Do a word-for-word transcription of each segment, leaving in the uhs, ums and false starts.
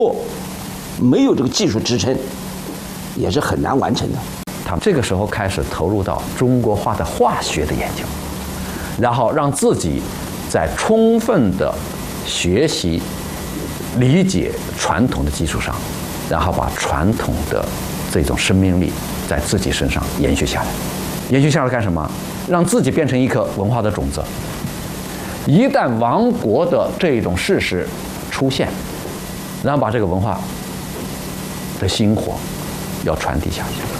没有这个技术支撑，也是很难完成的。 他这个时候开始投入到中国画的化学的研究，然后让自己在充分的学习、理解传统的基础上，然后把传统的这种生命力在自己身上延续下来。延续下来干什么？让自己变成一颗文化的种子。一旦亡国的这种事实出现，然后把这个文化的薪火要传递下去。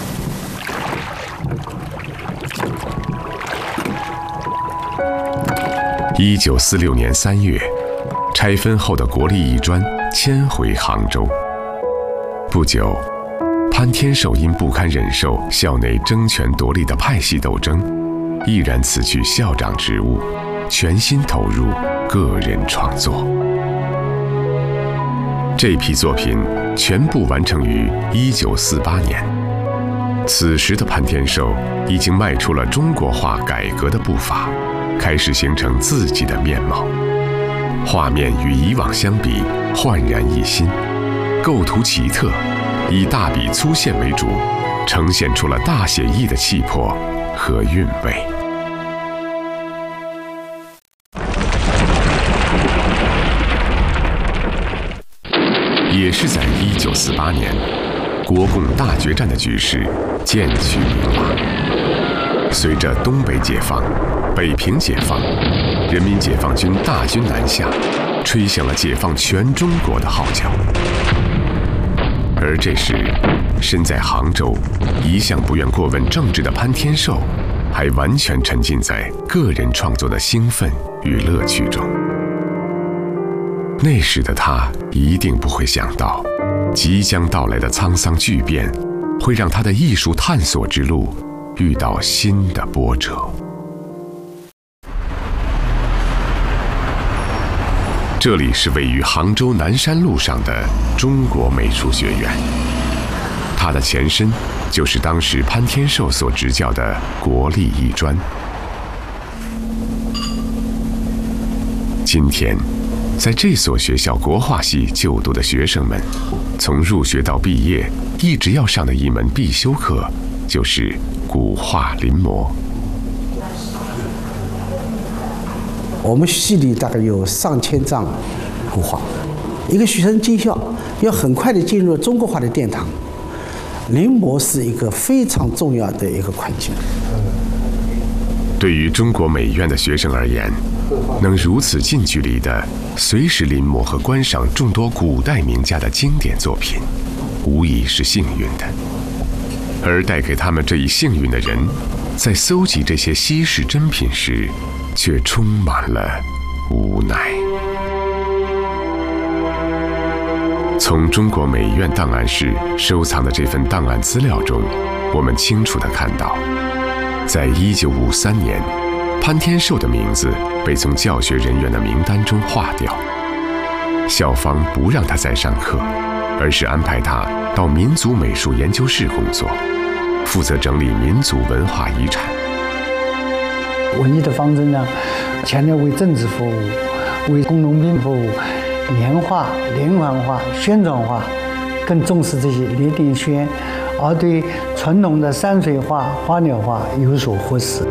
一九四六年三月，拆分后的国立艺专迁回杭州。不久，潘天寿因不堪忍受校内争权夺利的派系斗争，毅然辞去校长职务，全心投入个人创作。这批作品全部完成于一九四八年。此时的潘天寿已经迈出了中国画改革的步伐，开始形成自己的面貌。画面与以往相比焕然一新，构图奇特，以大笔粗线为主，呈现出了大写意的气魄和韵味。也是在一九四八年，国共大决战的局势渐趋明朗。随着东北解放、北平解放，人民解放军大军南下，吹响了解放全中国的号角。而这时，身在杭州，一向不愿过问政治的潘天寿，还完全沉浸在个人创作的兴奋与乐趣中。那时的他一定不会想到，即将到来的沧桑巨变，会让他的艺术探索之路遇到新的波折。这里是位于杭州南山路上的中国美术学院，它的前身就是当时潘天寿所执教的国立艺专。今天，在这所学校国画系就读的学生们，从入学到毕业，一直要上的一门必修课，就是古画临摹。 我们系里大概有上千张古画，一个学生进校要很快的进入中国画的殿堂，临摹是一个非常重要的一个环节。 对于中国美院的学生而言，能如此近距离的随时临摹和观赏众多古代名家的经典作品，无疑是幸运的。而带给他们这一幸运的人，在搜集这些稀世珍品时，却充满了无奈。从中国美院档案室收藏的这份档案资料中，我们清楚地看到，在一九五三年，潘天寿的名字被从教学人员的名单中划掉，校方不让他再上课，而是安排他到民族美术研究室工作，负责整理民族文化遗产。 文艺的方针呢，强调为政治服务，为工农兵服务，年画、连环画、宣传画，更重视这些列点宣，而对传统的山水画、花鸟画有所忽视。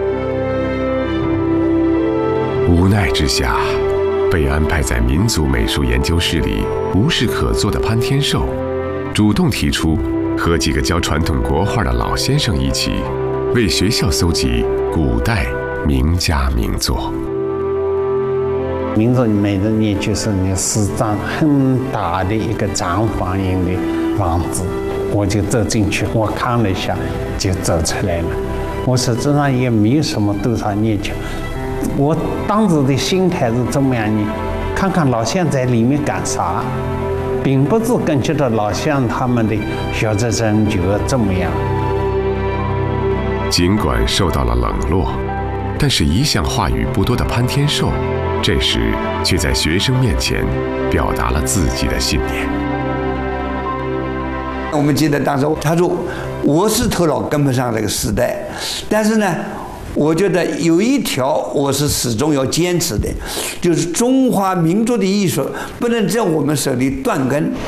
无奈之下，被安排在民族美术研究室里无事可做的潘天寿，主动提出和几个教传统国画的老先生一起，为学校搜集古代名家名作。 民族美的呢，就是那四张很大的一个长方形的房子，我就走进去，我看了一下，就走出来了。我实际上也没有什么多少念头，我当时的心态是怎么样呢？看看老乡在里面干啥，并不是根据着老乡他们的学者真觉怎么样。 尽管受到了冷落，但是一向话语不多的潘天寿，这时却在学生面前表达了自己的信念。 我们记得当时他说：“我是头脑跟不上这个时代，但是呢，我觉得有一条我是始终要坚持的，就是中华民族的艺术不能在我们手里断根。”